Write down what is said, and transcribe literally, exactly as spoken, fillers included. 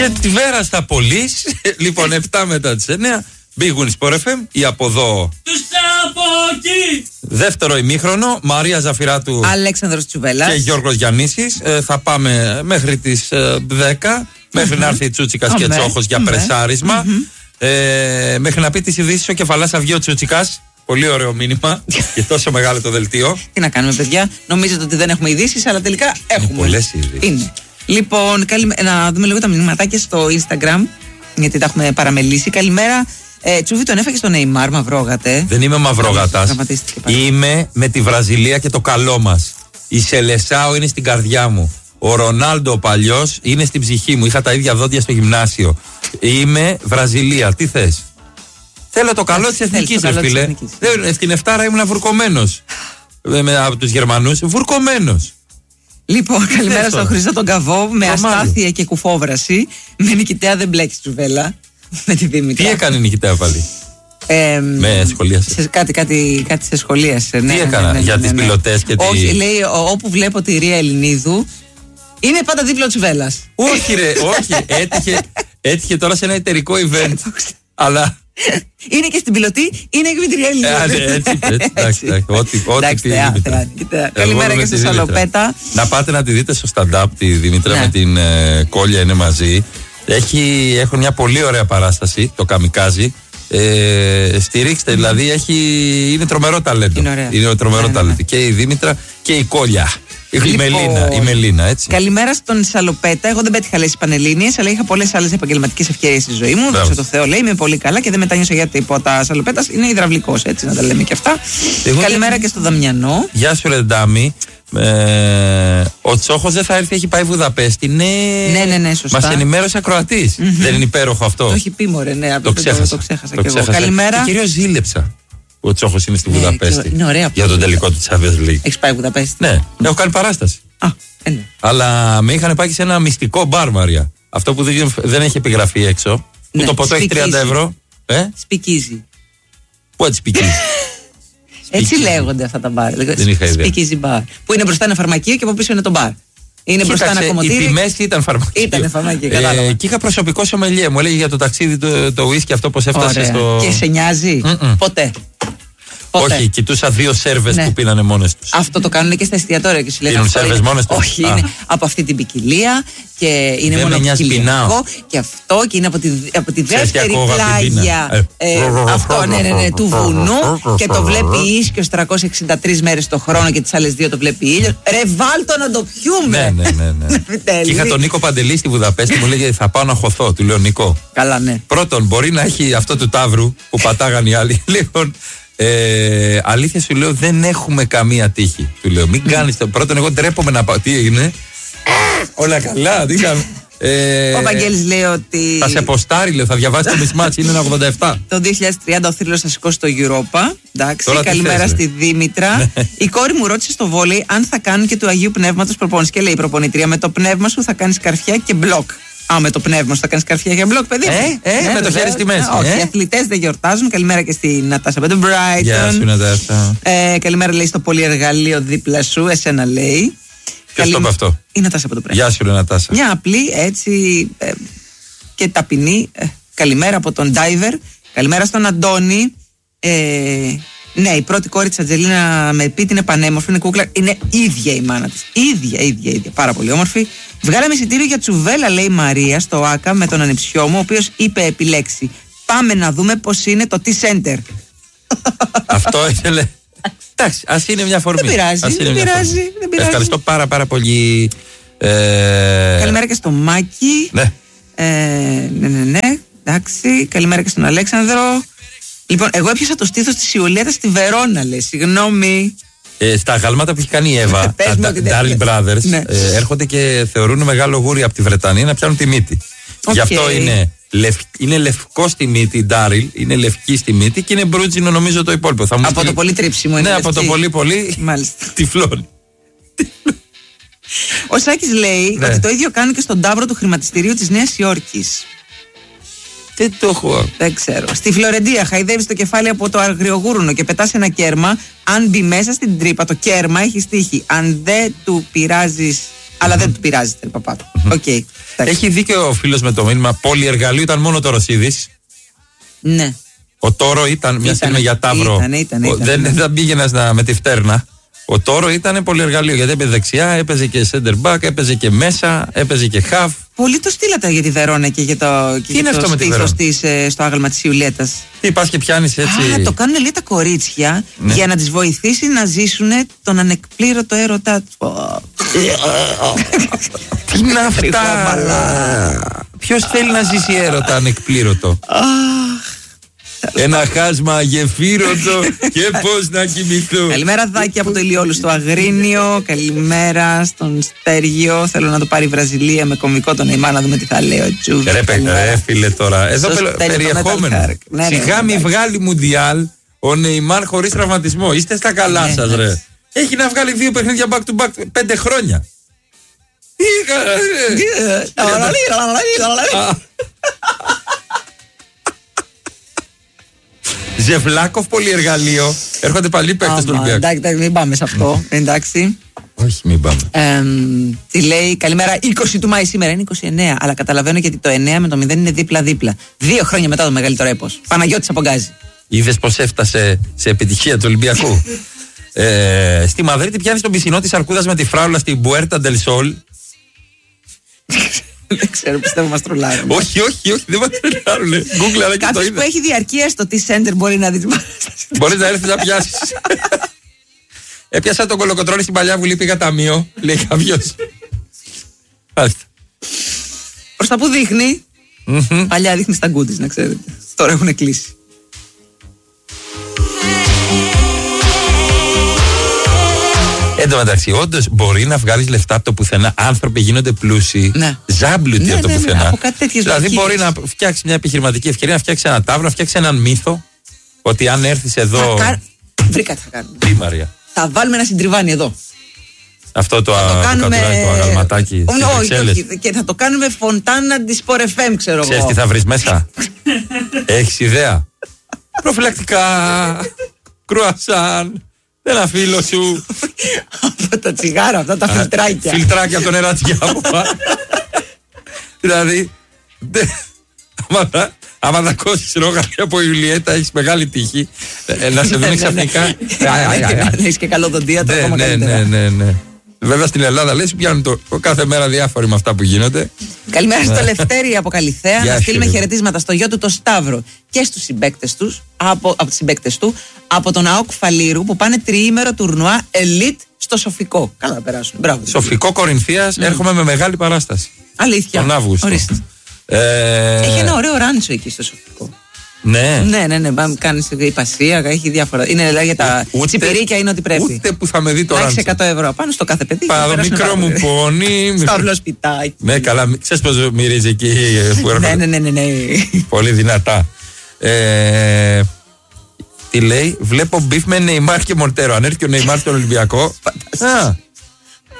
Και τη Βέρα στα Πολύς. Λοιπόν, επτά μετά τις εννιά. Μπήγουν η Sport εφ εμ, η από εδώ. Τους από εκεί. Δεύτερο ημίχρονο, Μαρία Ζαφυράτου, Αλέξανδρος Τσουβέλλας και Γιώργος Γιαννίσης. Ε, θα πάμε μέχρι τις ε, δέκα, μέχρι mm-hmm. να έρθει η Τσούτσικας oh, και Τσόχος για mm-hmm. πρεσάρισμα. Mm-hmm. Ε, μέχρι να πει τις ειδήσεις ο κεφαλάς θα βγει ο Τσούτσικας. Πολύ ωραίο μήνυμα και τόσο μεγάλο το δελτίο. Τι να κάνουμε, παιδιά. Νομίζετε ότι δεν έχουμε ειδήσεις, αλλά τελικά έχουμε. Πολλές ειδήσεις. Είναι. Λοιπόν, καλη... να δούμε λίγο τα μηνυματάκια στο Instagram, γιατί τα έχουμε παραμελήσει. Καλημέρα. Ε, Τσούβι, τον έφαγε στον Neymar, μαυρόγατε. Δεν είμαι μαυρόγατας. Είμαι με τη Βραζιλία και το καλό μας. Η Σελεσάο είναι στην καρδιά μου. Ο Ρονάλντο ο παλιός είναι στην ψυχή μου. Είχα τα ίδια δόντια στο γυμνάσιο. Είμαι Βραζιλία. Τι θες? Θέλω το καλό της εθνικής, ρε φίλε. Στην Εφτάρα ήμουν βουρκωμένος. Από τους Γερμανούς, βουρκωμένος. Λοιπόν, καλημέρα στον Χρήστο τον Καβό. Με αστάθεια και κουφόβραση. Με νικητέα δεν μπλέκει Τσουβέλλα. Με τη Δήμητρα. Τι έκανε η νικητέα πάλι? Ε, με σχολίασε. Σε, κάτι, κάτι, κάτι σε σχολίασε. Τι ναι, έκανα ναι, ναι, για ναι, τις ναι, πιλωτές και τη... Όχι, λέει, όπου βλέπω τη Ρία Ελληνίδου είναι πάντα δίπλα ο Τσουβέλλας. Όχι ρε, όχι. Έτυχε, έτυχε τώρα σε ένα εταιρικό event. Αλλά... είναι και στην πιλωτή, είναι και με τη Ρία Ελληνίδου. Έτσι, έτσι, εντάξει. Ό,τι πει η Δήμητρα. Καλημέρα και στη Σαλοπέτα. Να πάτε να τη δείτε στο stand-up τη Δήμητρα με την Κόλια, είναι μαζί. Έχει, έχουν μια πολύ ωραία παράσταση, το Καμικάζι. Ε, στηρίξτε, mm. δηλαδή έχει, είναι τρομερό ταλέντο. Είναι, είναι τρομερό ναι, ταλέντο. Ναι. Και η Δήμητρα και η Κόλια. Λοιπόν, η Μελίνα, η Μελίνα, έτσι. Καλημέρα στον Σαλοπέτα. Εγώ δεν πέτυχα λες Πανελλήνιες, αλλά είχα πολλές άλλες επαγγελματικές ευκαιρίες στη ζωή μου. Δόξα τω Θεώ, λέει, είμαι πολύ καλά και δεν μετάνιωσα για τίποτα. Σαλοπέτας είναι υδραυλικός, έτσι να τα λέμε και αυτά. Εγώ καλημέρα και... και στον Δαμιανό. Γεια σου, Ρεντάμι. Ε, ο Τσόχος δεν θα έρθει, έχει πάει Βουδαπέστη. Ναι, ναι, ναι, ναι, σωστά. Μας ενημέρωσε ακροατής. Mm-hmm. Δεν είναι υπέροχο αυτό? Το έχει πει, μωρέ, ναι, το, ξέχασα. το, το ξέχασα το κι εγώ. Καλημέρα. Και κυρίως ζήλεψα. Ο Τσόχος είναι στη ναι, Βουδαπέστη. Είναι ωραία. Για τον τελικό του Champions League. Έχεις πάει Βουδαπέστη? Ναι, έχω κάνει παράσταση. Α, ε, ναι. Αλλά με είχαν πάει και σε ένα μυστικό μπαρ, Μαρία. Αυτό που δεν, δεν έχει επιγραφεί έξω. Ναι, που το ποτό έχει τριάντα ευρώ. Ε? Σπικίζει. Πού έτσι σπικίζει? Έτσι λέγονται αυτά τα μπαρ. Speakeasy bar. Που είναι μπροστά ένα φαρμακείο και από πίσω είναι το μπαρ. Είναι μπροστά ένα κομμωτήρι. Οι τιμές ήταν φαρμακείο. Ήταν φαρμακείο, κατάλαβα. Ε, και είχα προσωπικό σομελιέ. Μου έλεγε για το ταξίδι το, το whisky αυτό πώς έφτασε. Ωραία. Στο. Και σε νοιάζει? Mm-mm. Ποτέ. Ποτέ. Όχι, κοιτούσα δύο σέρβες ναι. που πίνανε μόνες τους. Αυτό το κάνουν και στα εστιατόρια και σου λένε. Πίνουν σέρβες μόνες τους? Όχι, είναι από αυτή την ποικιλία και είναι δεν μόνο κοιλιακό και αυτό και είναι από τη, από τη δεύτερη πλάγια ε, αυτό ναι, ναι, ναι, του βουνού και το βλέπει ίσιος τριακόσιες εξήντα τρεις μέρες το χρόνο και τις άλλες δύο το βλέπει ήλιος. Ρε βάλτο να το πιούμε. Ναι, ναι, ναι, ναι. Και είχα τον Νίκο Παντελή στη Βουδαπέστη, μου λέγε θα πάω να χωθώ. Του λέω Νίκο. Καλά, ναι. Πρώτον, μπορεί να έχει αυτό του ταύρου που πατάγαν οι άλλοι. Λοιπόν. Ε, αλήθεια σου λέω, δεν έχουμε καμία τύχη. Του λέω, μην κάνεις το. Πρώτον, εγώ ντρέπομαι να πάω. Τι έγινε? Όλα καλά, τι κάνουμε. Ε, ο Βαγγέλης λέει ότι. Θα σε ποστάρει, λέω, θα διαβάσει το μισμάτς, είναι ένα ογδόντα επτά. Το δύο χιλιάδες τριάντα ο θρύλος θα σηκώσει το Europa. Εντάξει, τώρα καλημέρα στη Δήμητρα. Η κόρη μου ρώτησε στο βόλεϊ αν θα κάνουν και του Αγίου Πνεύματος προπόνηση. Και λέει η προπονητρία, με το πνεύμα σου θα κάνεις καρφιά και μπλοκ. Α, με το πνεύμα σου θα κάνεις καρφιά για μπλοκ, παιδί. Ε, ε, ναι, με το χέρι στη μέση. Όχι, ε? Οι αθλητές δεν γιορτάζουν. Καλημέρα και στη Νατάσα από τον Brighton. Γεια σου, Νατάσα. Ε, καλημέρα λέει στο πολυεργαλείο δίπλα σου, εσένα λέει. Ποιος το είπε αυτό? Η Νατάσα από τον Brighton. Γεια σου, Νατάσα. Μια απλή έτσι ε, και ταπεινή. Ε, καλημέρα από τον Diver. Καλημέρα στον Αντώνη. Ε, ναι, η πρώτη κόρη της Ατζελίνα με πίτη είναι πανέμορφη, είναι κούκλα. Είναι ίδια η μάνα της. Ίδια, ίδια, ίδια. Πάρα πολύ όμορφη. Βγάλαμε εισιτήριο για Τσουβέλλα, λέει η Μαρία, στο ΆΚΑ με τον ανιψιό μου, ο οποίος είπε επιλέξει. Πάμε να δούμε πώς είναι το T-Center. Αυτό ήθελε. Εντάξει, ας είναι μια φορμή. Δεν πειράζει, δεν πειράζει, δεν πειράζει. Ευχαριστώ πάρα πάρα πολύ. Ε... Καλημέρα και στο Μάκη. Ναι. Ε, ναι, ναι, ναι. Εντάξει. Καλημέρα και στον Αλέξανδρο. Λοιπόν, εγώ έπιασα το στήθος της Ιουλέτας στη Βερόνα, λέει. Συγγνώμη. Ε, στα αγάλματα που έχει κάνει η Εύα, τα Darling Brothers, ναι. ε, έρχονται και θεωρούν μεγάλο γούρι από τη Βρετανία να πιάνουν τη μύτη. Okay. Γι' αυτό είναι, λευ, είναι λευκό στη μύτη η Daryl, είναι λευκή στη μύτη και είναι μπρούτζινο νομίζω το υπόλοιπο. Θα μου από πει... το πολύ τρίψιμο είναι. Ναι, λευκή. Από το πολύ πολύ. Μάλιστα. Τυφλώνει. Ο Σάκης λέει ναι. ότι το ίδιο κάνουν και στον ταύρο του χρηματιστηρίου της Νέας Υόρκης. Δεν το έχω. Δεν ξέρω. Στη Φλωρεντία χαϊδεύεις το κεφάλι από το αγριογούρουνο και πετάς ένα κέρμα. Αν μπει μέσα στην τρύπα, το κέρμα έχει στίχη. Αν δεν του πειράζεις Αλλά δεν του πειράζει τον παπά του. Okay. Έχει δίκιο ο φίλος με το μήνυμα. Πολυεργαλείο ήταν μόνο το Ρωσίδης. Ναι. Ο Τόρο ήταν μια στιγμή για Ταύρο. Ήταν, ήταν, ήταν, δεν ναι. δεν πήγαινε με τη φτέρνα. Ο Τόρο ήταν πολυεργαλείο γιατί έπαιζε δεξιά, έπαιζε και center back, έπαιζε και μέσα, έπαιζε και half. Πολύ το στείλατε για τη Βερόνα και για το, και για το στήθος της ε, στο άγαλμα της Ιουλέτας. Τι πας και πιάνεις έτσι. Α, το κάνουν λέει τα κορίτσια, ναι, για να τις βοηθήσει να ζήσουν τον ανεκπλήρωτο έρωτά τους. Τι είναι αυτά. Ποιος θέλει να ζήσει έρωτα ανεκπλήρωτο. Ένα χάσμα γεφύρωτο και πώς να κοιμηθώ. Καλημέρα Δάκη από το Ηλιόλου στο Αγρίνιο. Καλημέρα στον Στέργιο. Θέλω να το πάρει η Βραζιλία με κομβικό τον Νεϊμάρ να δούμε τι θα λέει ο Τζούβι. Ρε ρε φίλε τώρα. Εδώ περιεχόμενο. Σιγά μη βγάλει Μουντιάλ ο Νεϊμάρ χωρίς τραυματισμό. Είστε στα καλά σας ρε. Έχει να βγάλει δύο παιχνίδια back to back πέντε χρόνια. Ζευλάκοφ πολυεργαλείο. Έρχονται πάλι παίκτες του Ολυμπιακού. Εντάξει, μην πάμε σε αυτό. Εντάξει. Όχι, μην πάμε. Ε, τι λέει, καλημέρα. είκοσι του Μάη σήμερα είναι είκοσι εννέα. Αλλά καταλαβαίνω γιατί το εννέα με το μηδέν είναι δίπλα-δίπλα. Δύο χρόνια μετά το μεγαλύτερο έπος. Παναγιώτης από Γκάζι. Είδες πως έφτασε σε επιτυχία του Ολυμπιακού. ε, στη Μαδρίτη πιάνει τον πισινό της Αρκούδας με τη φράουλα στην Puerta del Sol. Δεν ξέρω, πιστεύω μας τρολάρουν. Όχι, όχι, όχι, δεν μας τρολάρουν. Google, αλλά και το κάποιος είδα. που έχει διαρκεία στο T-Center μπορεί να δει. Μπορείς να έρθεις να πιάσεις. Έπιασα τον κολοκοτρώνη στην Παλιά Βουλή, πήγα ταμείο, λέει κάποιος. Μάλιστα. Προς τα που δείχνει, παλιά δείχνει στα γκούτις, να ξέρετε. Τώρα έχουν κλείσει. Εν τω μεταξύ, όντως μπορεί να βγάλεις λεφτά από το πουθενά. Άνθρωποι γίνονται πλούσιοι, ναι, ζάμπλουτοι ναι, από το ναι, πουθενά. Ναι, από κάτι τέτοιες δηλαδή, λογικές. μπορεί να φτιάξει μια επιχειρηματική ευκαιρία, να φτιάξει ένα τάβρο, να φτιάξει έναν μύθο. Ότι αν έρθεις εδώ. Κα... Βρήκα τι θα κάνουμε. Τι Μαρία. Θα βάλουμε ένα συντριβάνι εδώ. Αυτό το, το, κάνουμε... το αγαλματάκι. Όχι, όχι. Και θα το κάνουμε φωντάνα της Sport εφ εμ, ξέρω εγώ. Ξέρεις τι θα βρεις μέσα. Έχεις ιδέα. Προφυλακτικά. Κρουασάν. Ένα φίλο σου. Από τα τσιγάρα, αυτά τα φιλτράκια. Φιλτράκια από το νεράτσια από πάνω. Δηλαδή, άμα θα κόσεις ρόγα από Ιουλιέτα, έχεις μεγάλη τύχη να σε δουν ξαφνικά. Έχεις και καλό δοντίατρο, ακόμα καλύτερα. Ναι, ναι, ναι. Βέβαια στην Ελλάδα λες πιάνουν το κάθε μέρα διάφοροι με αυτά που γίνονται. Καλημέρα στο Λευτέρη από Καλιθέα. Να στείλουμε χαιρετίσματα στο γιο του το Σταύρο και στους συμπαίκτες τους, από, από τους συμπαίκτες του, από τον ΑΟΚ Φαλήρου που πάνε τριήμερο τουρνουά Elite στο Σοφικό. Καλά να περάσουν. Μπράβο. Σοφικό Κορινθίας, mm. έρχομαι με μεγάλη παράσταση. Αλήθεια. Τον Αύγουστο. Ε... Έχει ένα ωραίο ράντσο εκεί στο Σοφικό. Ναι. Ναι, ναι, ναι. Πάμε, κάνει υπασία, έχει διάφορα. Είναι δηλαδή για τα ούτε, τσιπηρίκια είναι ό,τι πρέπει. Ούτε που θα με δει τώρα. Έχει εκατό ευρώ πάνω στο κάθε παιδί. Πά, μικρό μου πόνι. Σταύλο σπιτάκι. Ναι, καλά. Ξέρεις πως μυρίζει εκεί που έρχονται. Ναι, ναι, ναι, ναι. Πολύ δυνατά. Ε, τι λέει, βλέπω μπιφ με Νεϊμάρ και Μοντέρο. Αν έρθει ο Νεϊμάρ στον Ολυμπιακό. Α,